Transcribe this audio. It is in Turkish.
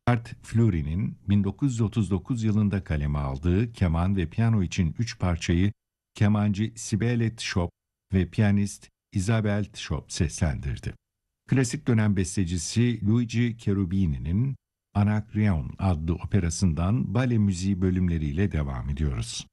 Art Fleury'nin 1939 yılında kaleme aldığı keman ve piyano için 3 parçayı kemancı Sibele Tshop ve piyanist Isabel Tshop seslendirdi. Klasik dönem bestecisi Luigi Cherubini'nin Anacreon adlı operasından bale müziği bölümleriyle devam ediyoruz.